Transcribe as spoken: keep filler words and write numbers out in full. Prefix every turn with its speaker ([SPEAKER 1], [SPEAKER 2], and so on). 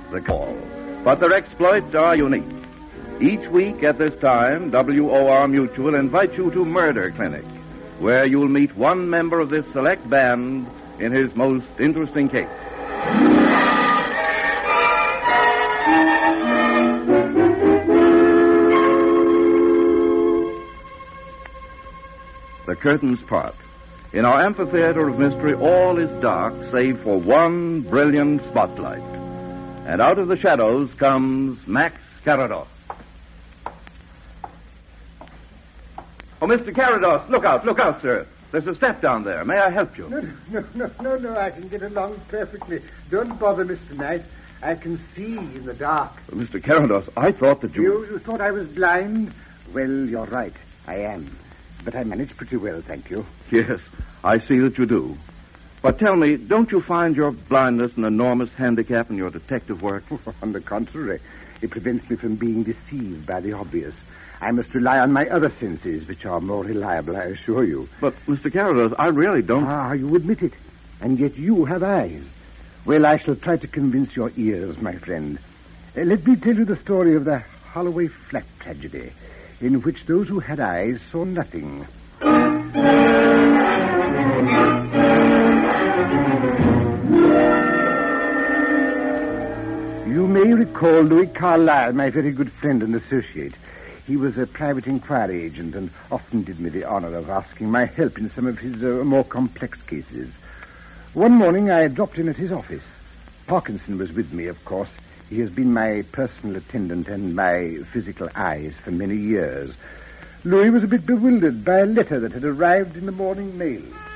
[SPEAKER 1] the call. But their exploits are unique. Each week at this time, W O R Mutual invites you to Murder Clinic, where you'll meet one member of this select band in his most interesting case. The curtains part. In our amphitheater of mystery, all is dark save for one brilliant spotlight. And out of the shadows comes Max Carados. Oh, Mister Carados, look out, look out, sir. There's a step down there. May I help you?
[SPEAKER 2] No, no, no, no, no, I can get along perfectly. Don't bother, Mister Knight. I can see in the dark.
[SPEAKER 1] Well, Mister Carados, I thought that you...
[SPEAKER 2] you... You thought I was blind? Well, you're right. I am. But I manage pretty well, thank you.
[SPEAKER 1] Yes, I see that you do. But tell me, don't you find your blindness an enormous handicap in your detective work?
[SPEAKER 2] On the contrary, it prevents me from being deceived by the obvious. I must rely on my other senses, which are more reliable, I assure you.
[SPEAKER 1] But, Mister Carados, I really don't...
[SPEAKER 2] Ah, you admit it. And yet you have eyes. Well, I shall try to convince your ears, my friend. Uh, let me tell you the story of the Holloway Flat tragedy, in which those who had eyes saw nothing. You may recall Louis Carlyle, my very good friend and associate. He was a private inquiry agent and often did me the honor of asking my help in some of his uh, more complex cases. One morning I dropped in at his office. Parkinson was with me, of course. He has been my personal attendant and my physical eyes for many years. Louis was a bit bewildered by a letter that had arrived in the morning mail.